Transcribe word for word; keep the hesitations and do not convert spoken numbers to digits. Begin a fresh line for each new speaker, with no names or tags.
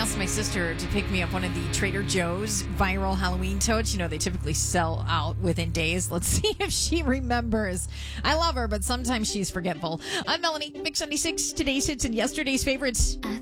asked my sister to pick me up one of the Trader Joe's viral Halloween totes. You know, they typically sell out within days. Let's see if she remembers. I love her, but sometimes she's forgetful. I'm Melanie, Mix ninety-six, today's hits and yesterday's favorites.
I